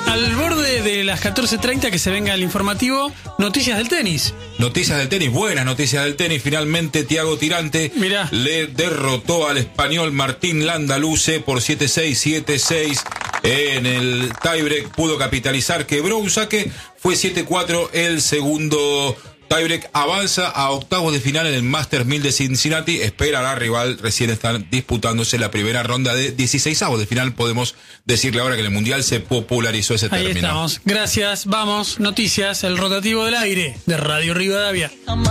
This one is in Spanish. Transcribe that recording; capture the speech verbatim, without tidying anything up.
Al borde de las catorce treinta, que se venga el informativo, noticias del tenis. Noticias del tenis, buenas noticias del tenis. Finalmente Thiago Tirante Mirá. le derrotó al español Martín Landaluce por siete seis, siete seis. En el tiebreak pudo capitalizar, quebró un saque, fue siete cuatro el segundo tiebreak. Avanza a octavos de final en el Masters mil de Cincinnati. Espera a la rival, recién están disputándose la primera ronda de dieciseisavos de final. Podemos decirle ahora que en el Mundial se popularizó ese Ahí término. estamos. Gracias. Vamos. Noticias. El rotativo del aire de Radio Rivadavia.